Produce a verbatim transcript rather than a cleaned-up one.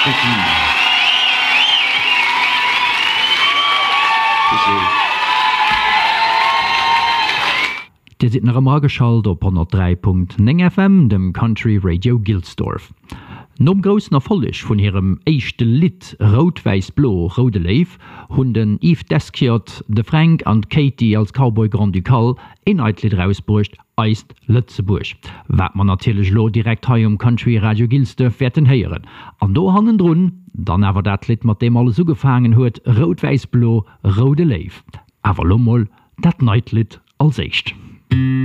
Dir sit nach am geschalt op hundert drei Punkt neun F M, dem Country Radio Gilsdorf. Nom grossen Erfolleg vun hirem éichte Lied Rot-Weiß-Blo Rode Leif hunn den Yves Deskiot, de Frank an Katie als Cowboy Grand Ducal inhaltlich rausbrucht eist Lützeburg. Wat man natürlich lo direkt hai um Country Radio Gilsdorf werden heieren. An do hannen drun, dann awer dat Lied mat dem alles so gefangen huet Rot-Weiß-Blo Rode Leif. Awer lommel dat Neitlied als echt.